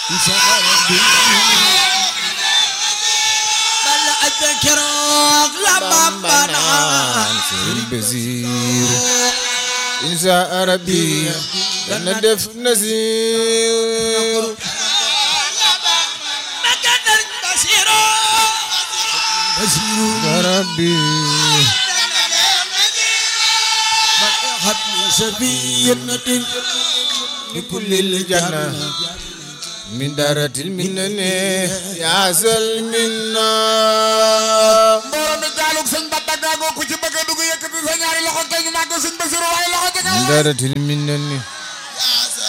بل أذكرك لبابنا البزير إنسى ربي لندف نزير مكان البصير بصير ربي حبل سفينة بكل الجنة من دارة المنن يا سلمنا mbooloo mi gaalug sëñ Bamba gaagoo ku ci bëgg a dugg yëkkati sa ñaari loxo te ñu màgg sëñ Basiru waaye loxo te من دارة المنن